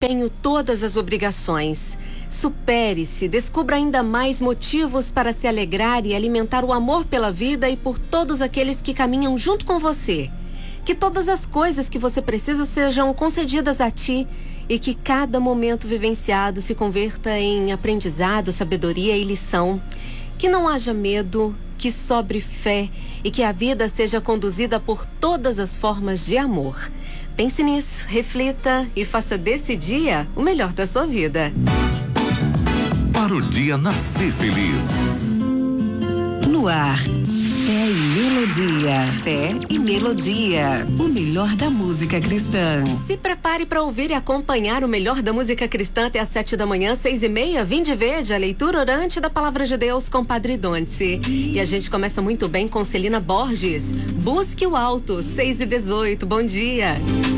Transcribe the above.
desempenho todas as obrigações. Supere-se, descubra ainda mais motivos para se alegrar e alimentar o amor pela vida e por todos aqueles que caminham junto com você. Que todas as coisas que você precisa sejam concedidas a ti e que cada momento vivenciado se converta em aprendizado, sabedoria e lição. Que não haja medo, que sobre fé e que a vida seja conduzida por todas as formas de amor. Pense nisso, reflita e faça desse dia o melhor da sua vida. Para o dia nascer feliz. No ar, Fé e Melodia. Fé e Melodia. O melhor da música cristã. Se prepare para ouvir e acompanhar o melhor da música cristã até às 7 da manhã, 6:30. Vinde Verde, a leitura orante da Palavra de Deus com Padre Donte. E a gente começa muito bem com Celina Borges. Busque o alto, 6:18. Bom dia.